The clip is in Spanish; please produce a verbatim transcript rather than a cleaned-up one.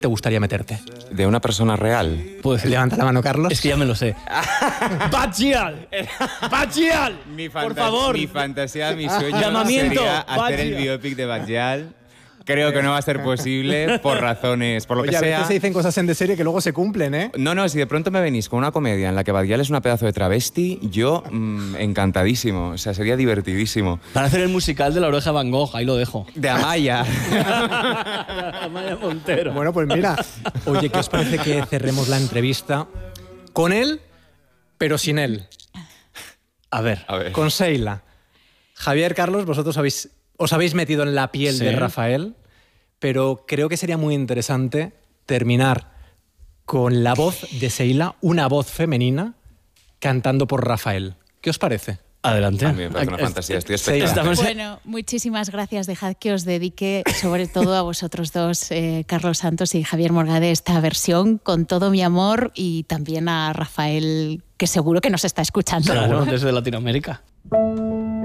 te gustaría meterte? ¿De una persona real? Pues levanta la mano, Carlos. Es que ya me lo sé. ¡Bachial! ¡Bachial! Mi Por favor. Mi fantasía, mi sueño Llamamiento. sería hacer Bachial. el biopic de Badial. Creo que no va a ser posible por razones, por lo Oye, que a sea. veces se dicen cosas en de serie que luego se cumplen, ¿eh? No, no, si de pronto me venís con una comedia en la que Badial es una pedazo de travesti, yo mmm, encantadísimo. O sea, sería divertidísimo. Para hacer el musical de La Oreja de Van Gogh, ahí lo dejo. De Amaya. Amaya Montero. Bueno, pues mira. Oye, ¿qué os parece que cerremos la entrevista con él, pero sin él? A ver. A ver. Con Sheila. Javier, Carlos, vosotros habéis, os habéis metido en la piel Sí. de Rafael, pero creo que sería muy interesante terminar con la voz de Sheila, una voz femenina, cantando por Rafael. ¿Qué os parece? Adelante. A mí me parece una Es- fantasía, estoy Sí, expectante. estamos- Bueno, muchísimas gracias. Dejad que os dedique, sobre todo a vosotros dos, eh, Carlos Santos y Javier Morgade, esta versión con todo mi amor, y también a Rafael, que seguro que nos está escuchando. Claro, desde Latinoamérica.